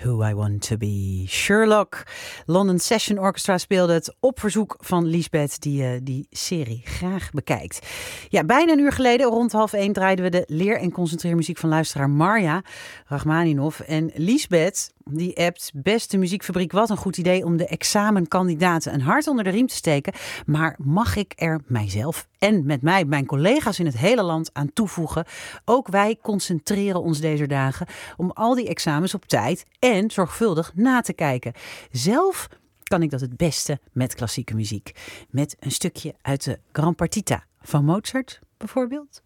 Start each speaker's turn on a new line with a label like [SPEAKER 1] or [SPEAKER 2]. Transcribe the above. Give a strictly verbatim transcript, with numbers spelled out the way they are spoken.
[SPEAKER 1] Who I Want To Be. Sherlock. London Session Orchestra speelde het op verzoek van Liesbeth, die uh, die serie graag bekijkt. Ja, bijna een uur geleden, rond half één, draaiden we de leer- en concentreermuziek van luisteraar Marja Rachmaninov. En Liesbeth, die appt: beste muziekfabriek, wat een goed idee om de examenkandidaten een hart onder de riem te steken. Maar mag ik er mijzelf en met mij mijn collega's in het hele land aan toevoegen? Ook wij concentreren ons deze dagen om al die examens op tijd en zorgvuldig na te kijken. Zelf kan ik dat het beste met klassieke muziek. Met een stukje uit de Gran Partita van Mozart bijvoorbeeld.